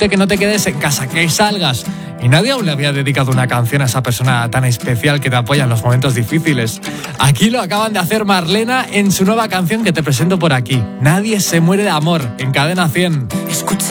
decirte que no te quedes en casa, que salgas. Y nadie aún le había dedicado una canción a esa persona tan especial que te apoya en los momentos difíciles. Aquí lo acaban de hacer Marlena en su nueva canción que te presento por aquí. Nadie se muere de amor, en Cadena 100. Escucha